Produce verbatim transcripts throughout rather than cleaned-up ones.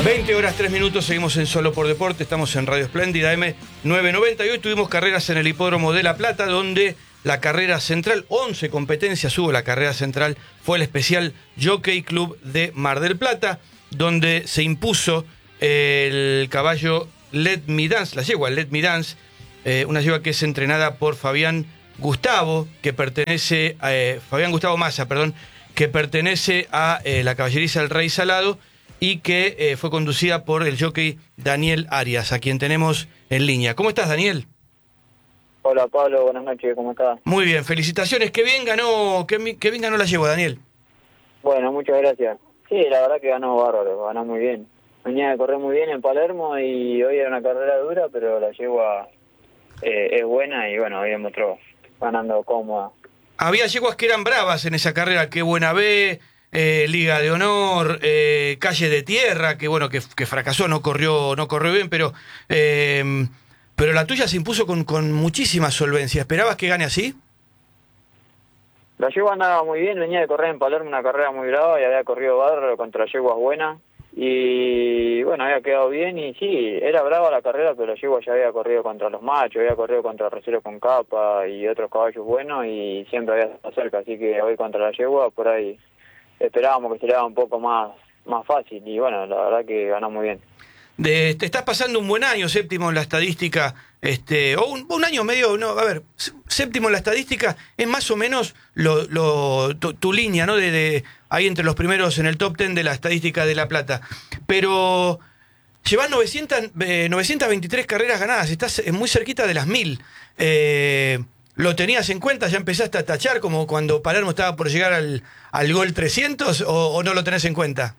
veinte horas tres minutos, seguimos en Solo por Deporte, estamos en Radio Espléndida M novecientos noventa y hoy tuvimos carreras en el Hipódromo de La Plata, donde la carrera central, once competencias hubo, la carrera central fue el especial Jockey Club de Mar del Plata, donde se impuso el caballo Let Me Dance, la yegua Let Me Dance, eh, una yegua que es entrenada por Fabián Gustavo, que pertenece a eh, Fabián Gustavo Massa, perdón, que pertenece a eh, la caballeriza del Rey Salado, y que eh, fue conducida por el jockey Daniel Arias, a quien tenemos en línea. ¿Cómo estás, Daniel? Hola, Pablo, buenas noches, ¿cómo estás? Muy bien, felicitaciones. Qué bien ganó, qué, qué bien ganó la yegua, Daniel. Bueno, muchas gracias. Sí, la verdad que ganó bárbaro, ganó muy bien. Venía de correr muy bien en Palermo y hoy era una carrera dura, pero la yegua eh, es buena y bueno, hoy demostró ganando cómoda. Había yeguas que eran bravas en esa carrera, Qué Buena Ve, eh, Liga de Honor, eh, Calle de Tierra, que bueno, que, que fracasó, no corrió, no corrió bien, pero eh, pero la tuya se impuso con, con muchísima solvencia. ¿Esperabas que gane así? La yegua andaba muy bien, venía de correr en Palermo una carrera muy brava y había corrido bárbaro contra yeguas buenas. Y bueno, había quedado bien y sí, era brava la carrera, pero la yegua ya había corrido contra los machos, había corrido contra Recero con Capa y otros caballos buenos y siempre había estado cerca, así que hoy contra la yegua por ahí esperábamos que sería un poco más, más fácil y bueno, la verdad que ganó muy bien. De, te estás pasando un buen año, séptimo en la estadística, este, o un, un año medio, no, a ver, séptimo en la estadística es más o menos lo, lo, tu, tu línea, ¿no? De, de ahí entre los primeros en el top ten de la estadística de La Plata. Pero llevas novecientas, eh, novecientas veintitrés carreras ganadas, estás muy cerquita de las mil. Eh, ¿Lo tenías en cuenta? ¿Ya empezaste a tachar como cuando Palermo estaba por llegar al, al gol trescientos o, o no lo tenés en cuenta?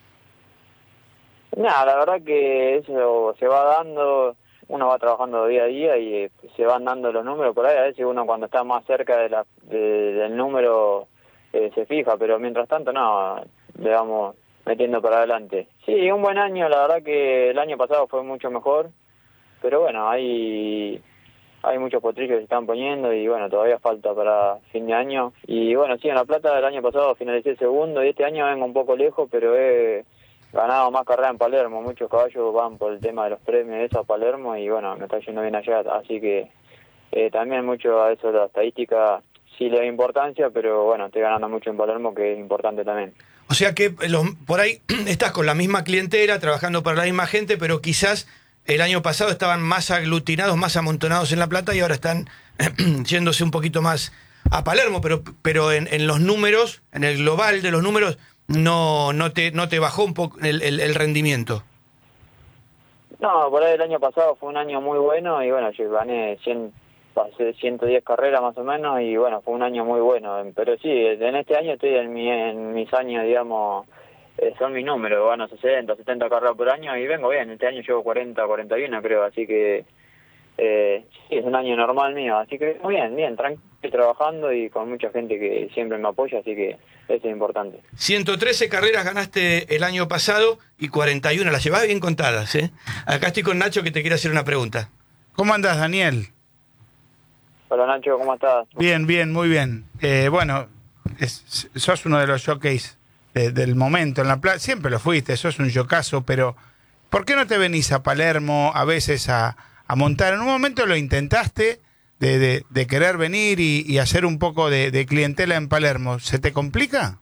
Nada, la verdad que eso se va dando, uno va trabajando día a día y se van dando los números por ahí, a veces uno cuando está más cerca de la, de, del número eh, se fija, pero mientras tanto no, le vamos metiendo para adelante. Sí, un buen año, la verdad que el año pasado fue mucho mejor, pero bueno, hay, hay muchos potrillos que se están poniendo y bueno, todavía falta para fin de año. Y bueno, sí, en La Plata el año pasado finalicé segundo y este año vengo un poco lejos, pero he ganado más carrera en Palermo, muchos caballos van por el tema de los premios de eso a Palermo y bueno, me está yendo bien allá, así que eh, también mucho a eso de la estadística sí le da importancia, pero bueno, estoy ganando mucho en Palermo, que es importante también. O sea que los, por ahí estás con la misma clientela, trabajando para la misma gente, pero quizás el año pasado estaban más aglutinados, más amontonados en La Plata y ahora están yéndose un poquito más a Palermo, pero, pero en, en los números, en el global de los números, no no te no te bajó un poco el, el, el rendimiento. No, por ahí el año pasado fue un año muy bueno y bueno, yo gané cien, pasé ciento diez carreras más o menos y bueno, fue un año muy bueno, pero sí, en este año estoy en, mi, en mis años, digamos, eh, son mis números, gano sesenta, setenta carreras por año y vengo bien, este año llevo cuarenta, cuarenta y uno creo, así que eh, sí, es un año normal mío, así que muy bien, bien, tranquilo, trabajando y con mucha gente que siempre me apoya, así que eso es importante. ciento trece carreras ganaste el año pasado y cuarenta y uno las llevas bien contadas, ¿eh? Acá estoy con Nacho que te quiere hacer una pregunta. ¿Cómo andás, Daniel? Hola Nacho, ¿cómo estás? Bien, bien, muy bien. Eh, bueno, es, sos uno de los jockeys de, del momento en La Plata. Siempre lo fuiste, sos un jocazo, pero ¿por qué no te venís a Palermo a veces a, a montar? En un momento lo intentaste de, de, de querer venir y, y hacer un poco de, de clientela en Palermo. ¿Se te complica?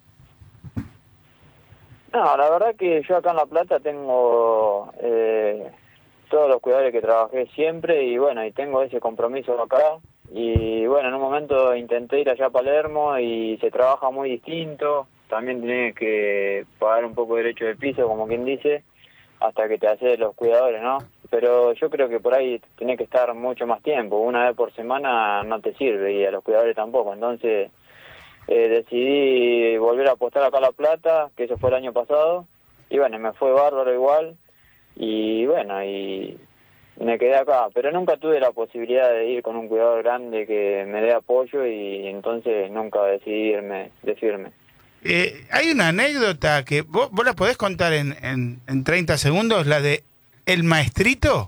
No, la verdad que yo acá en La Plata tengo eh, todos los cuidadores que trabajé siempre y bueno, y tengo ese compromiso acá. Y bueno, en un momento intenté ir allá a Palermo y se trabaja muy distinto. También tenés que pagar un poco de derecho de piso, como quien dice, hasta que te haces los cuidadores, ¿no? Pero yo creo que por ahí tenés que estar mucho más tiempo. Una vez por semana no te sirve y a los cuidadores tampoco. Entonces eh, decidí volver a apostar acá a La Plata, que eso fue el año pasado. Y bueno, me fue bárbaro igual. Y bueno, y me quedé acá. Pero nunca tuve la posibilidad de ir con un cuidador grande que me dé apoyo y entonces nunca decidí irme, decirme. Eh, hay una anécdota que vos, vos la podés contar en, en, en treinta segundos, la de El Maestrito.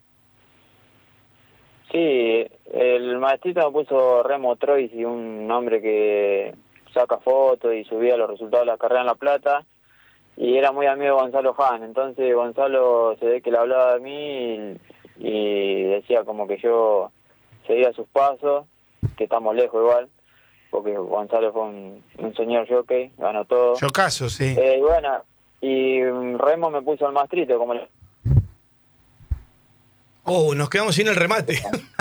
Sí, el maestrito me puso Remo Troisi, un hombre que saca fotos y subía los resultados de la carrera en La Plata. y era muy amigo de Gonzalo Hahn, entonces Gonzalo se ve que le hablaba de mí y, y decía como que yo seguía sus pasos, que estamos lejos igual, porque Gonzalo fue un, un señor jockey, ganó todo. Yo caso, sí. Eh, y bueno, y Remo me puso el mastrito, como le... Oh, nos quedamos sin el remate.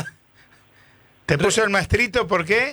¿Te puso el maestrito por qué?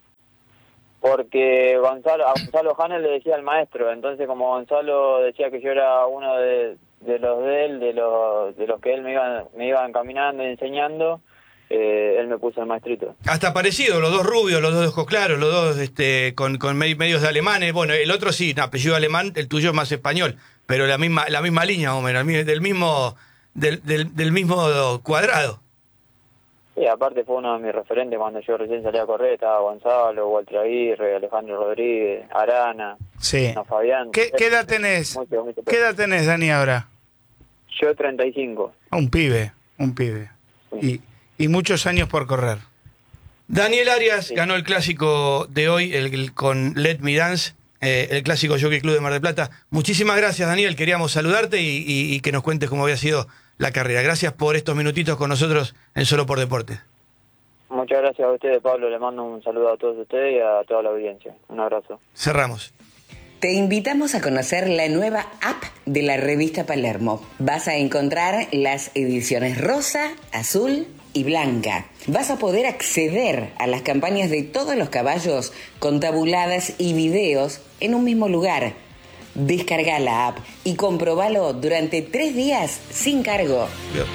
Porque Gonzalo, a Gonzalo Hahn le decía el maestro, entonces como Gonzalo decía que yo era uno de, de los de él, de los de los que él me iba, me iba encaminando y enseñando, eh, él me puso el maestrito. Hasta parecido, los dos rubios, los dos de ojos claros, los dos este, con, con medios de alemanes. Bueno, el otro sí, apellido alemán, el tuyo es más español, pero la misma la misma línea, Homer, del mismo del, del, del mismo cuadrado. Sí, aparte fue uno de mis referentes cuando yo recién salí a correr, estaba Gonzalo, Walter Aguirre, Alejandro Rodríguez, Arana, Sí. no, Fabián. ¿Qué, qué edad tenés? Mucho, mucho. ¿Qué edad tenés, Dani, ahora? Yo treinta y cinco. Ah, un pibe, un pibe. Sí. Y, y muchos años por correr. Daniel Arias Sí. ganó el clásico de hoy el, el- con Let Me Dance, eh, el clásico Jockey Club de Mar del Plata. Muchísimas gracias, Daniel. Queríamos saludarte y, y- y que nos cuentes cómo había sido la carrera. Gracias por estos minutitos con nosotros en Solo por Deporte. Muchas gracias a ustedes, Pablo. Le mando un saludo a todos ustedes y a toda la audiencia. Un abrazo. Cerramos. Te invitamos a conocer la nueva app de la revista Palermo. Vas a encontrar las ediciones rosa, azul y blanca. Vas a poder acceder a las campañas de todos los caballos con tabuladas y videos en un mismo lugar. Descarga la app y comprobalo durante tres días sin cargo.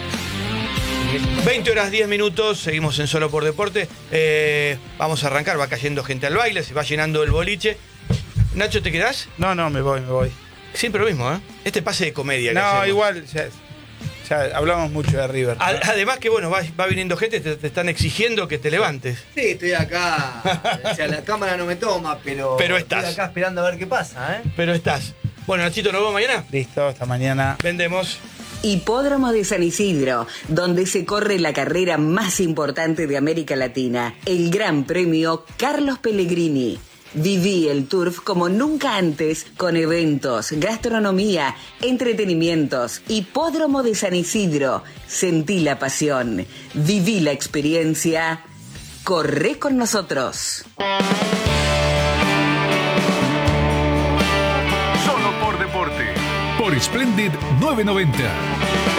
veinte horas diez minutos, seguimos en Solo por Deporte. Eh, vamos a arrancar, va cayendo gente al baile, se va llenando el boliche. Nacho, ¿te quedás? No, no, me voy, me voy. Siempre lo mismo, ¿eh? Este pase de comedia que No, hacemos. igual, ya, ya hablamos mucho de River. ¿no? Ad- Además que, bueno, va, va viniendo gente, te, te están exigiendo que te levantes. Sí, estoy acá. O sea, la cámara no me toma, pero. Pero estás. Estoy acá esperando a ver qué pasa, ¿eh? Pero estás. Bueno, Nachito, ¿nos vemos mañana? Listo, hasta mañana. Vendemos. Hipódromo de San Isidro, donde se corre la carrera más importante de América Latina, el Gran Premio Carlos Pellegrini. Viví el Turf como nunca antes, con eventos, gastronomía, entretenimientos. Hipódromo de San Isidro, sentí la pasión, viví la experiencia, corre con nosotros. Solo por Deporte. Por Splendid novecientos noventa.